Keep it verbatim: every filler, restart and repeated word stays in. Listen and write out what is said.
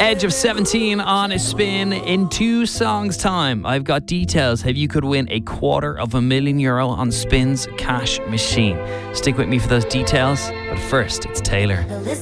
Edge of seventeen on a spin. In two songs' time, I've got details how you could win a quarter of a million euro on Spin's cash machine. Stick with me for those details, but first, it's Taylor. Listen